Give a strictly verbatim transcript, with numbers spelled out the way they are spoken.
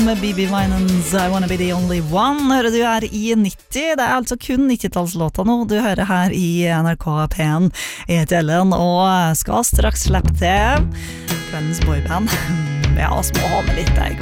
Med B B Winans I Wanna Be The Only One hører du her i nitti. Det er altså kun nittitallslåta nå du hører her i N R K P en. Jeg heter Ellen og skal straks slippe til kveldens boyband. Ja, så må ha med litt, jeg